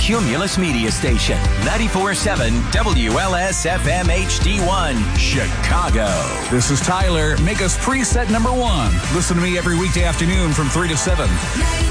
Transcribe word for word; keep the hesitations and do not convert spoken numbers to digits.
Cumulus Media Station, ninety-four point seven W L S F M H D one, Chicago. This is Tyler. Make us preset number one. Listen to me every weekday afternoon from three to seven.